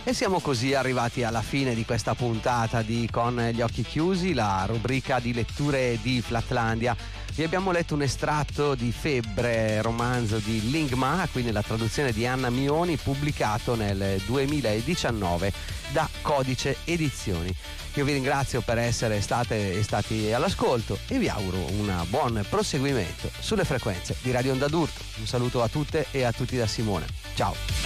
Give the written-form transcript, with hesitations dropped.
E siamo così arrivati alla fine di questa puntata di Con gli occhi chiusi, la rubrica di letture di Flatlandia. Vi abbiamo letto un estratto di Febbre, romanzo di Ling Ma, qui nella traduzione di Anna Mioni, pubblicato nel 2019 da Codice Edizioni. Io vi ringrazio per essere stati all'ascolto e vi auguro un buon proseguimento sulle frequenze di Radio Onda d'Urto. Un saluto a tutte e a tutti da Simone. Ciao!